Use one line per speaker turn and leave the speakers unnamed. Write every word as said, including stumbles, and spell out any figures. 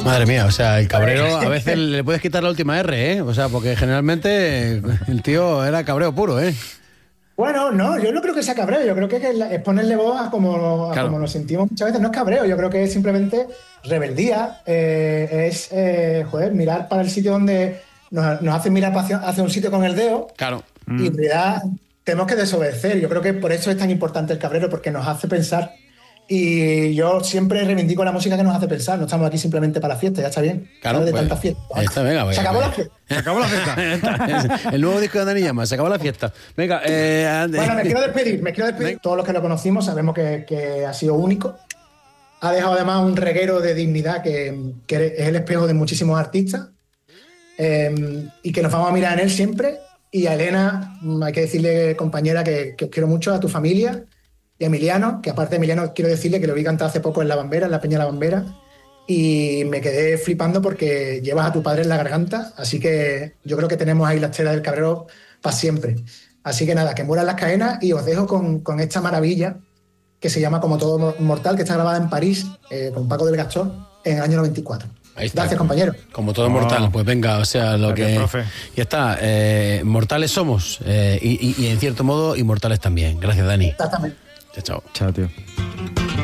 Madre mía, o sea, el cabrero a veces le puedes quitar la última R, ¿eh? O sea, porque generalmente el tío era cabreo puro, ¿eh?
Bueno, no, yo no creo que sea cabreo, yo creo que es ponerle voz a como, a
Claro.
como nos sentimos muchas veces. No es cabreo, yo creo que es simplemente rebeldía, eh, es, eh, joder, mirar para el sitio donde nos, nos hacen mirar hacia, hacia un sitio con el dedo
Claro.
y en realidad tenemos que desobedecer. Yo creo que por eso es tan importante el cabrero, porque nos hace pensar. Y yo siempre reivindico la música que nos hace pensar. No estamos aquí simplemente para la fiesta, ya está bien.
Claro,
de
pues,
tanta fiesta.
ahí está, venga, venga,
Se acabó
venga.
la fiesta.
Se acabó la fiesta.
El nuevo disco de Dani Llama, se acabó la fiesta. Venga, eh,
Bueno, me quiero despedir, me quiero despedir. Todos los que lo conocimos sabemos que, que ha sido único. Ha dejado además un reguero de dignidad que, que es el espejo de muchísimos artistas, eh, y que nos vamos a mirar en él siempre. Y a Elena, hay que decirle, compañera, que, que os quiero mucho, a tu familia, y a Emiliano, que aparte de Emiliano quiero decirle que lo vi cantar hace poco en La Bambera, en la Peña La Bambera, y me quedé flipando porque llevas a tu padre en la garganta, así que yo creo que tenemos ahí la estela del cabrero para siempre. Así que nada, que mueran las cadenas, y os dejo con, con esta maravilla que se llama Como todo mortal, que está grabada en París, eh, con Paco del Gastor, en el año noventa y cuatro.
Ahí está.
Gracias, compañero.
Como todo
Oh.
mortal, pues venga, o sea, lo
Gracias,
que...
profe.
Ya está, eh, mortales somos, eh, y, y, y en cierto modo inmortales también. Gracias, Dani.
Exactamente.
Chao, chao.
Chao, tío.